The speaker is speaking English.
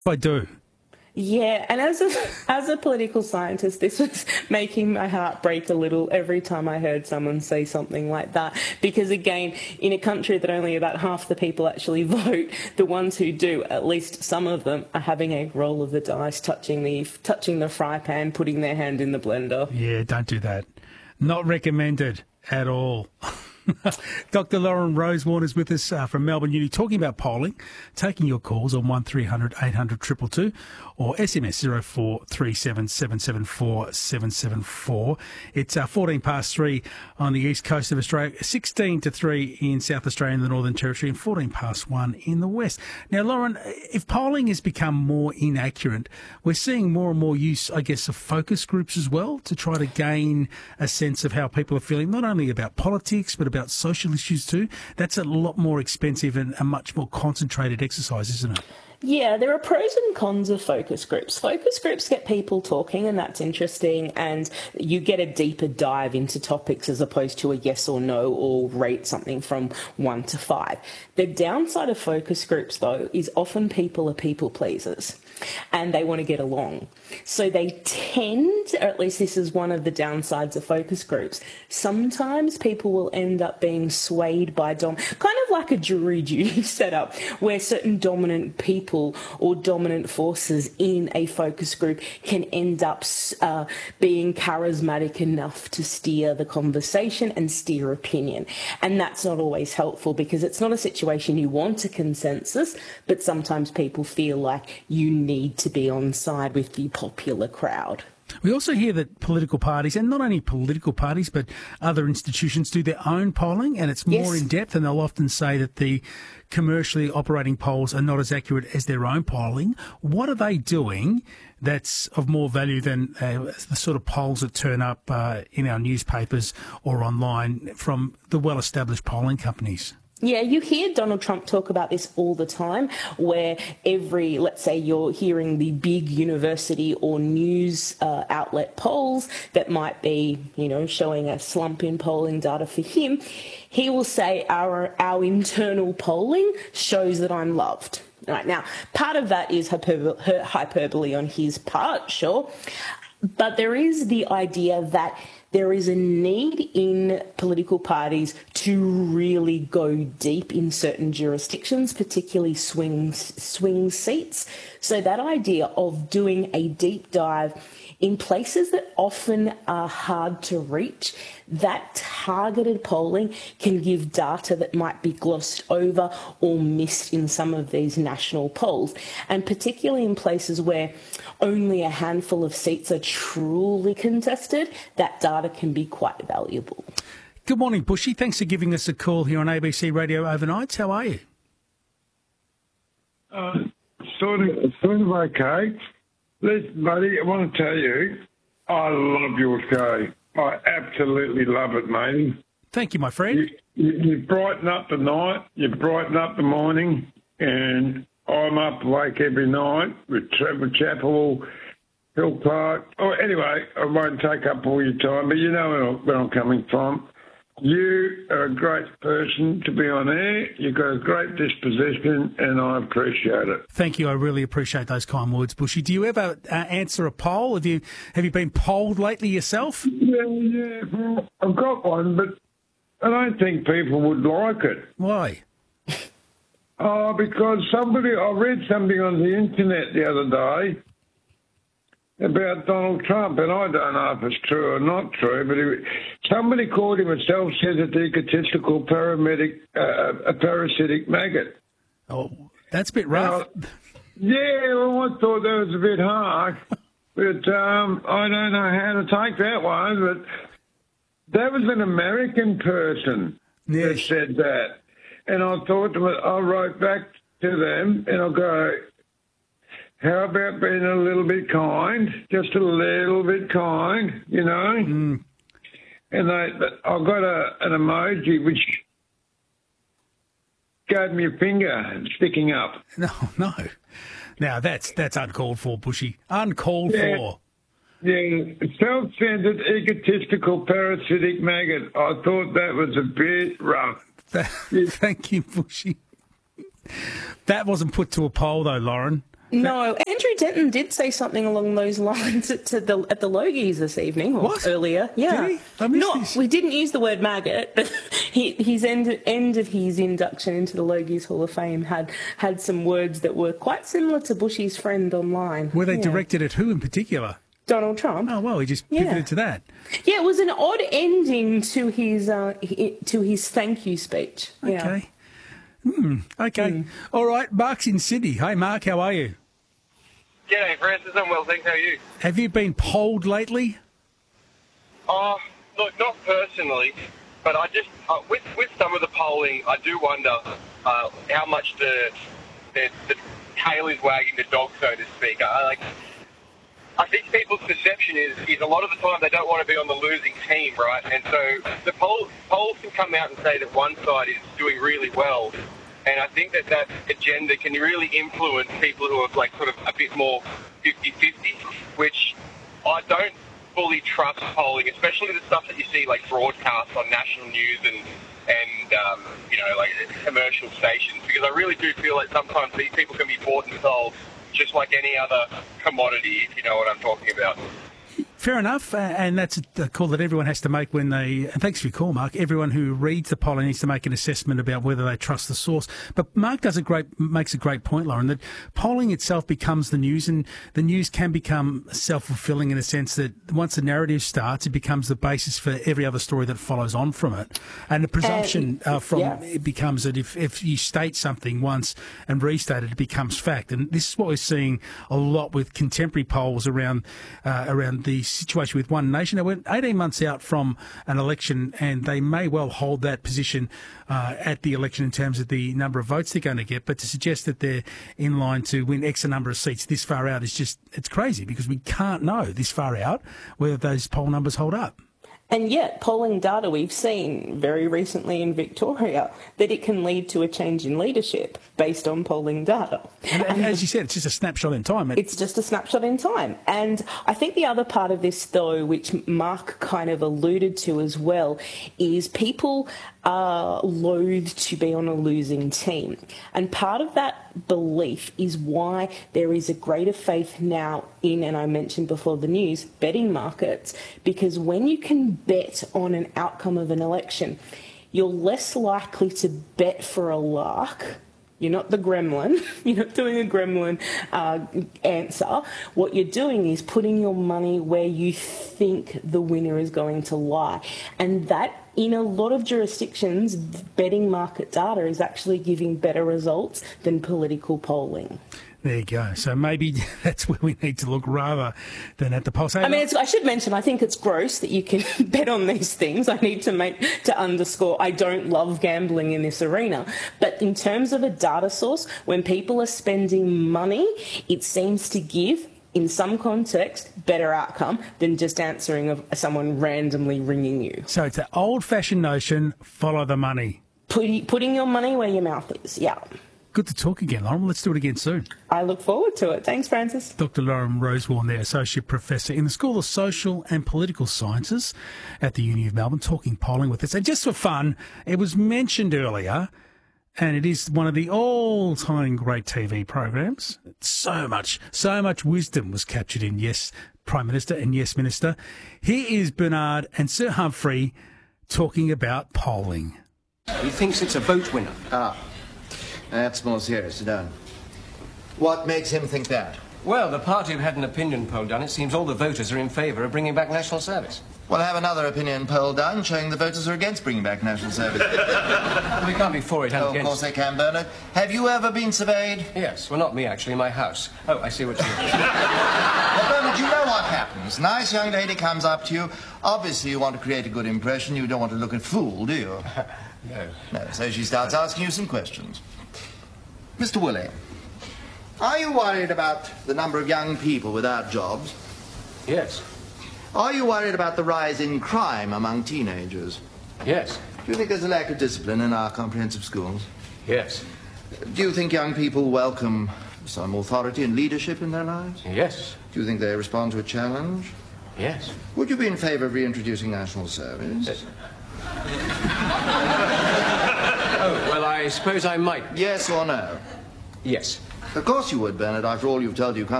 I do. Yeah, and as a political scientist, this was making my heart break a little every time I heard someone say something like that. Because again, in a country that only about half the people actually vote, the ones who do, at least some of them, are having a roll of the dice, touching the fry pan, putting their hand in the blender. Yeah, don't do that. Not recommended at all. Dr. Lauren Rosewarne is with us from Melbourne Uni, talking about polling, taking your calls on 1300 800 222 or SMS 0437 774 774. It's 14 past 3 on the east coast of Australia, 16 to 3 in South Australia and the Northern Territory, and 14 past 1 in the west. Now, Lauren, if polling has become more inaccurate, we're seeing more and more use, I guess, of focus groups as well to try to gain a sense of how people are feeling, not only about politics, but about social issues too. That's a lot more expensive and a much more concentrated exercise, isn't it? Yeah, there are pros and cons of focus groups. Focus groups get people talking, and that's interesting, and you get a deeper dive into topics as opposed to a yes or no or rate something from 1 to 5. The downside of focus groups, though, is often people are people pleasers and they want to get along. So they tend, or at least this is one of the downsides of focus groups, sometimes people will end up being swayed by kind of like a jury duty setup where certain dominant people or dominant forces in a focus group can end up being charismatic enough to steer the conversation and steer opinion. And that's not always helpful because it's not a situation you want a consensus, but sometimes people feel like you need to be on side with the popular crowd. We also hear that political parties, and not only political parties, but other institutions do their own polling, and it's more in depth, and they'll often say that the commercially operating polls are not as accurate as their own polling. What are they doing that's of more value than the sort of polls that turn up in our newspapers or online from the well-established polling companies? Yeah, you hear Donald Trump talk about this all the time, where let's say you're hearing the big university or news outlet polls that might be, showing a slump in polling data for him. He will say our internal polling shows that I'm loved. Right, now, part of that is hyperbole on his part, sure, but there is the idea that there is a need in political parties to really go deep in certain jurisdictions, particularly swing seats. So that idea of doing a deep dive in places that often are hard to reach, that targeted polling can give data that might be glossed over or missed in some of these national polls. And particularly in places where only a handful of seats are truly contested, that data can be quite valuable. Good morning, Bushy. Thanks for giving us a call here on ABC Radio Overnights. How are you? Sort of okay. Listen, buddy, I want to tell you, I love your show. I absolutely love it, mate. Thank you, my friend. You brighten up the night, you brighten up the morning, and I'm up awake every night with Trevor Chapel, Hill Clark. Oh, anyway, I won't take up all your time, but you know where I'm coming from. You are a great person to be on air. You've got a great disposition, and I appreciate it. Thank you. I really appreciate those kind words, Bushy. Do you ever answer a poll? Have you been polled lately yourself? Yeah. Well, I've got one, but I don't think people would like it. Why? Because I read something on the internet the other day about Donald Trump, and I don't know if it's true or not true, but somebody called him a self-centered, egotistical, a parasitic maggot. Oh, that's a bit rough. Yeah, well, I thought that was a bit harsh, but I don't know how to take that one, but that was an American person that said that. And I thought, I wrote back to them, and I go, how about being a little bit kind, just a little bit kind, you know? Mm. And I got an emoji which gave me a finger sticking up. No. Now, that's uncalled for, Bushy. Uncalled for. Yeah, self-centered, egotistical, parasitic maggot. I thought that was a bit rough. Thank you, Bushy. That wasn't put to a poll, though, Lauren. No, Andrew Denton did say something along those lines at the Logies this evening or earlier. Yeah, did he? I missed this. We didn't use the word maggot, but his end of his induction into the Logies Hall of Fame had some words that were quite similar to Bushy's friend online. Were they directed at who in particular? Donald Trump. Oh well, he just pivoted to that. Yeah, it was an odd ending to his thank you speech. Okay. Okay. All right, Mark's in Sydney. Hey, Mark, how are you? G'day, Francis. I'm well, thanks. How are you? Have you been polled lately? Look, not personally, but I just with some of the polling, I do wonder how much the tail is wagging the dog, so to speak. I think people's perception is a lot of the time they don't want to be on the losing team, right? And so the polls can come out and say that one side is doing really well. And I think that agenda can really influence people who are sort of a bit more 50-50, which I don't fully trust polling, especially the stuff that you see broadcast on national news and commercial stations, because I really do feel like sometimes these people can be bought and sold just like any other commodity, if you know what I'm talking about. Fair enough, and that's a call that everyone has to make when they... And thanks for your call, Mark. Everyone who reads the poll needs to make an assessment about whether they trust the source. But Mark makes a great point, Lauren, that polling itself becomes the news, and the news can become self-fulfilling in a sense that once the narrative starts, it becomes the basis for every other story that follows on from it. And the presumption it becomes that if you state something once and restate it, it becomes fact. And this is what we're seeing a lot with contemporary polls around the situation with One Nation. They went 18 months out from an election, and they may well hold that position at the election in terms of the number of votes they're going to get. But to suggest that they're in line to win X number of seats this far out is it's crazy, because we can't know this far out whether those poll numbers hold up. And yet, polling data we've seen very recently in Victoria that it can lead to a change in leadership based on polling data. And as you said, it's just a snapshot in time. It's just a snapshot in time. And I think the other part of this, though, which Mark kind of alluded to as well, is people are loath to be on a losing team. And part of that belief is why there is a greater faith now in, and I mentioned before the news, betting markets, because when you can bet on an outcome of an election, you're less likely to bet for a lark. You're not the gremlin. You're not doing a gremlin answer. What you're doing is putting your money where you think the winner is going to lie. And that, in a lot of jurisdictions, betting market data is actually giving better results than political polling. There you go. So maybe that's where we need to look rather than at the polls. I mean, I should mention, I think it's gross that you can bet on these things. I need to underscore, I don't love gambling in this arena. But in terms of a data source, when people are spending money, it seems to give, in some context, better outcome than just answering of someone randomly ringing you. So it's an old-fashioned notion, follow the money. Putting your money where your mouth is, yeah. Good to talk again, Lauren. Let's do it again soon. I look forward to it. Thanks, Francis. Dr. Lauren Rosewarne there, Associate Professor in the School of Social and Political Sciences at the Uni of Melbourne, talking polling with us. And just for fun, it was mentioned earlier, and it is one of the all-time great TV programs. So much wisdom was captured in Yes, Prime Minister and Yes, Minister. Here is Bernard and Sir Humphrey talking about polling. He thinks it's a vote winner. That's more serious. Sit down. What makes him think that? Well, the party have had an opinion poll done. It seems all the voters are in favour of bringing back national service. Well, have another opinion poll done showing the voters are against bringing back national service. We can't be for it and against. Of course they can, Bernard. Have you ever been surveyed? Yes. Well, not me, actually. My house. Oh, I see what you mean. Well, Bernard, you know what happens. Nice young lady comes up to you. Obviously, you want to create a good impression. You don't want to look a fool, do you? No. So she starts asking you some questions. Mr. Woolley, are you worried about the number of young people without jobs? Yes. Are you worried about the rise in crime among teenagers? Yes. Do you think there's a lack of discipline in our comprehensive schools? Yes. Do you think young people welcome some authority and leadership in their lives? Yes. Do you think they respond to a challenge? Yes. Would you be in favour of reintroducing national service? Yes. Oh, well, I suppose I might. Yes or no? Yes. Of course you would, Bernard. After all you've told, you can't